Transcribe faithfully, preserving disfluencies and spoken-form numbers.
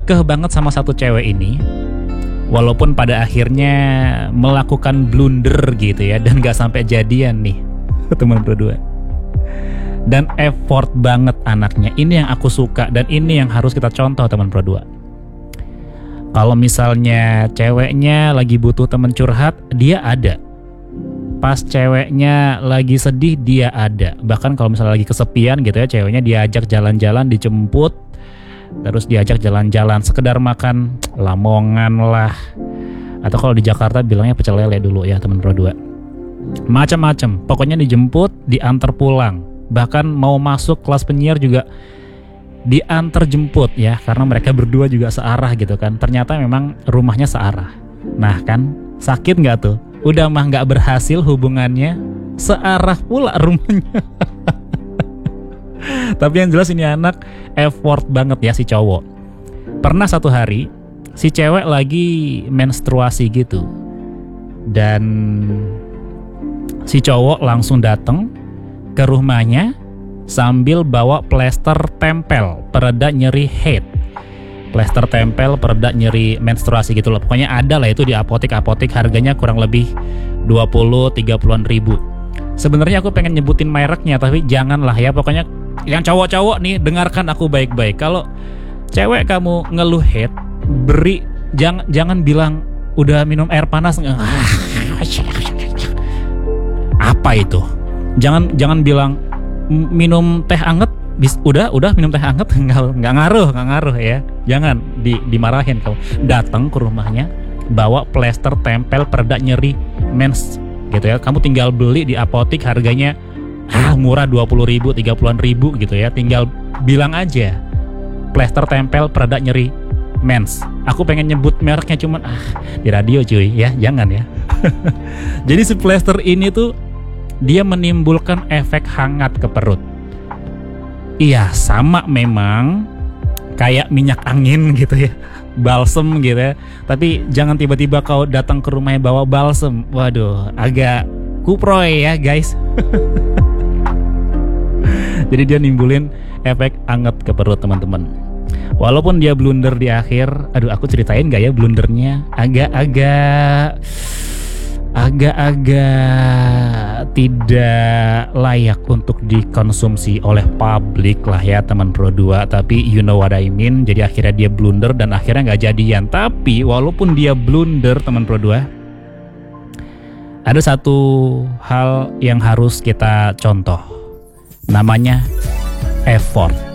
kekeh banget sama satu cewek ini, walaupun pada akhirnya melakukan blunder gitu ya, dan gak sampai jadian nih teman berdua. Dan effort banget anaknya. Ini yang aku suka dan ini yang harus kita contoh teman berdua. Kalau misalnya ceweknya lagi butuh teman curhat, dia ada. Pas ceweknya lagi sedih, dia ada. Bahkan kalau misalnya lagi kesepian gitu ya, ceweknya diajak jalan-jalan, dijemput, terus diajak jalan-jalan, sekedar makan lamongan lah, atau kalau di Jakarta bilangnya pecel lele dulu ya teman berdua. Macam-macam, pokoknya dijemput, diantar pulang. Bahkan mau masuk kelas penyiar juga diantar jemput ya, karena mereka berdua juga searah gitu kan. Ternyata memang rumahnya searah. Nah kan, sakit nggak tuh? Udah mah nggak berhasil hubungannya, searah pula rumahnya. Tapi yang jelas ini anak effort banget ya si cowok. Pernah satu hari si cewek lagi menstruasi gitu, dan si cowok langsung datang ke rumahnya sambil bawa plester tempel pereda nyeri head. Plester tempel pereda nyeri menstruasi gitu loh. Pokoknya ada lah itu di apotek-apotek, harganya kurang lebih dua puluh tiga puluhan ribu. Sebenarnya aku pengen nyebutin mereknya, tapi janganlah ya. Pokoknya yang cowok-cowok nih, dengarkan aku baik-baik. Kalau cewek kamu ngeluh head, beri, jangan jangan bilang udah minum air panas. Apa itu? Jangan jangan bilang minum teh anget, bis, udah udah minum teh anget, nggak nggak ngaruh nggak ngaruh ya. Jangan di, dimarahin kamu. Datang ke rumahnya bawa plester tempel pereda nyeri mens gitu ya. Kamu tinggal beli di apotek, harganya ah murah dua puluh ribu, tiga puluhan ribu gitu ya. Tinggal bilang aja plester tempel pereda nyeri mens. Aku pengen nyebut mereknya cuman ah di radio cuy ya, jangan ya. Jadi si plester ini tuh dia menimbulkan efek hangat ke perut. Iya, sama memang kayak minyak angin gitu ya, balsem gitu ya. Tapi jangan tiba-tiba kau datang ke rumahnya bawa balsem. Waduh, agak kuproy ya guys. Jadi dia nimbulin efek hangat ke perut teman-teman. Walaupun dia blunder di akhir, aduh aku ceritain gak ya blundernya? Agak-agak agak-agak tidak layak untuk dikonsumsi oleh publik lah ya teman Pro dua. Tapi you know what I mean. Jadi akhirnya dia blunder dan akhirnya gak jadian. Tapi walaupun dia blunder teman Pro dua, ada satu hal yang harus kita contoh, namanya effort.